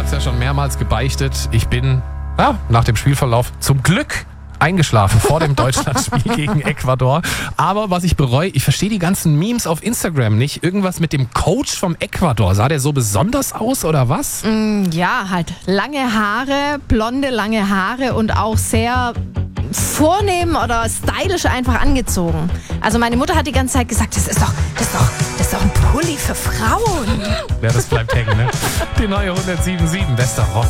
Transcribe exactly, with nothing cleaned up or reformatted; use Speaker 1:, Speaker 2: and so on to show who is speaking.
Speaker 1: habe es ja schon mehrmals gebeichtet. Ich bin ja, nach dem Spielverlauf zum Glück eingeschlafen vor dem Deutschlandspiel gegen Ecuador. Aber was ich bereue, ich verstehe die ganzen Memes auf Instagram nicht. Irgendwas mit dem Coach vom Ecuador. Sah der so besonders aus oder was?
Speaker 2: Mm, ja, halt lange Haare, blonde lange Haare und auch sehr vornehm oder stylisch einfach angezogen. Also meine Mutter hat die ganze Zeit gesagt, das ist doch, das ist doch, das ist doch ein Pulli für Frauen.
Speaker 1: Ja, das bleibt hängen, ne? Die neue hundertsieben Komma sieben, bester Rock.